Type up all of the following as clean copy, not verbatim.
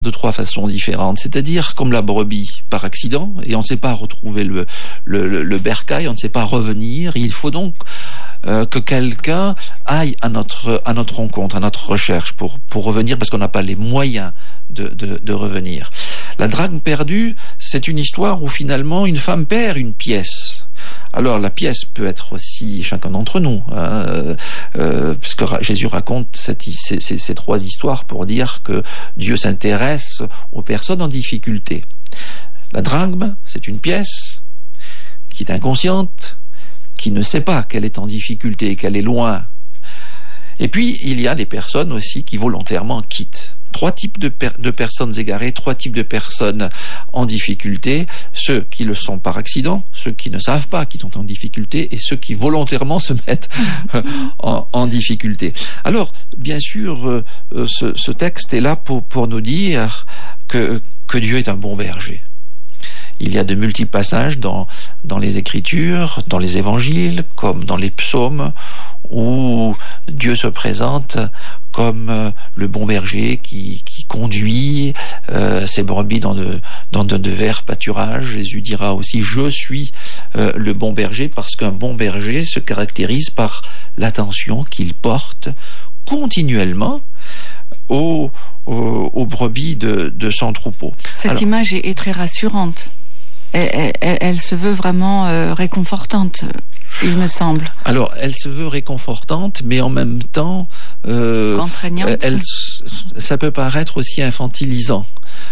de 3 façons différentes, c'est-à-dire comme la brebis par accident, et on ne sait pas retrouver le bercail, on ne sait pas revenir. Il faut donc que quelqu'un aille à notre rencontre, à notre recherche pour revenir, parce qu'on n'a pas les moyens de revenir. La drachme perdue, c'est une histoire où finalement une femme perd une pièce. Alors la pièce peut être aussi chacun d'entre nous, parce que Jésus raconte ces 3 histoires pour dire que Dieu s'intéresse aux personnes en difficulté. La drachme, c'est une pièce qui est inconsciente, qui ne sait pas qu'elle est en difficulté, qu'elle est loin. Et puis il y a les personnes aussi qui volontairement quittent. 3 types de personnes égarées, 3 types de personnes en difficulté, ceux qui le sont par accident, ceux qui ne savent pas qu'ils sont en difficulté et ceux qui volontairement se mettent en difficulté. Alors, bien sûr, ce texte est là pour nous dire que Dieu est un bon berger. Il y a de multiples passages dans les Écritures, dans les Évangiles, comme dans les psaumes, où Dieu se présente comme le bon berger qui conduit ses brebis dans de verts pâturages. Jésus dira aussi « Je suis le bon berger » parce qu'un bon berger se caractérise par l'attention qu'il porte continuellement aux brebis de son troupeau. Cette image est très rassurante. Elle se veut vraiment réconfortante, il me semble. Alors, elle se veut réconfortante, mais en même temps, contraignante. Ça peut paraître aussi infantilisant.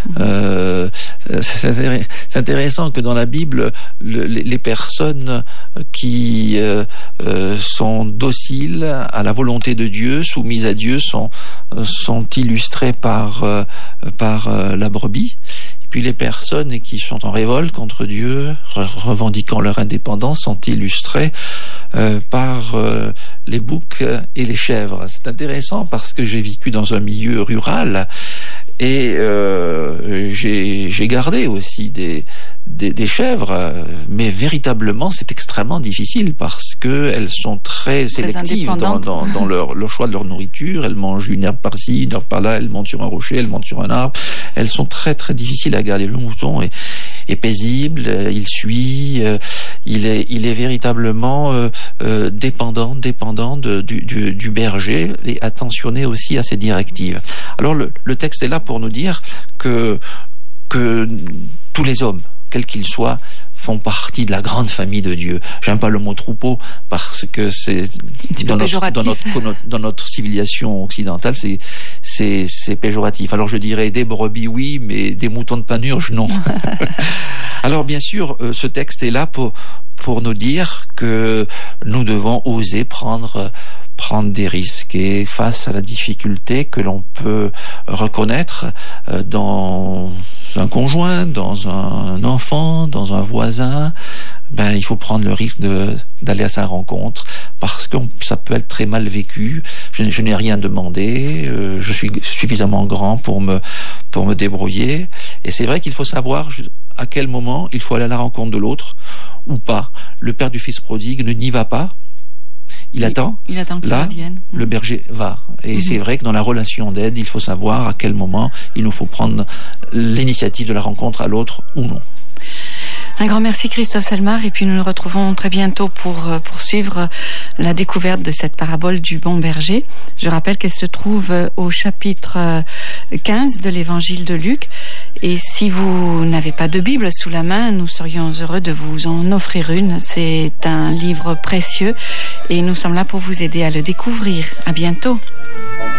C'est intéressant que dans la Bible, les personnes qui sont dociles à la volonté de Dieu, soumises à Dieu, sont illustrées par la brebis. Puis les personnes qui sont en révolte contre Dieu, revendiquant leur indépendance, sont illustrées par les boucs et les chèvres. C'est intéressant parce que j'ai vécu dans un milieu rural et j'ai gardé aussi des chèvres, mais véritablement c'est extrêmement difficile parce que elles sont très sélectives dans leur choix de leur nourriture. Elles mangent une herbe par-ci, une herbe par-là, elles montent sur un rocher, elles montent sur un arbre. Elles sont très très difficiles à garder. Le mouton est paisible, il suit, il est véritablement dépendant du berger et attentionné aussi à ses directives. Alors le texte est là pour nous dire que tous les hommes, quels qu'ils soient, font partie de la grande famille de Dieu. J'aime pas le mot troupeau parce que c'est dans notre civilisation occidentale, c'est péjoratif. Alors je dirais des brebis oui, mais des moutons de panurge non. Alors bien sûr, ce texte est là pour nous dire que nous devons oser prendre des risques et face à la difficulté que l'on peut reconnaître dans un conjoint, dans un enfant, dans un voisin, il faut prendre le risque d'aller à sa rencontre parce que ça peut être très mal vécu. Je n'ai rien demandé, je suis suffisamment grand pour me débrouiller. Et c'est vrai qu'il faut savoir à quel moment il faut aller à la rencontre de l'autre ou pas. Le père du fils prodigue n'y va pas. Il attend qu'il revienne. Le berger va. Et c'est vrai que dans la relation d'aide, il faut savoir à quel moment il nous faut prendre l'initiative de la rencontre à l'autre ou non. Un grand merci Christophe Salmar, et puis nous nous retrouvons très bientôt pour poursuivre la découverte de cette parabole du bon berger. Je rappelle qu'elle se trouve au chapitre 15 de l'évangile de Luc, et si vous n'avez pas de Bible sous la main, nous serions heureux de vous en offrir une. C'est un livre précieux et nous sommes là pour vous aider à le découvrir. À bientôt.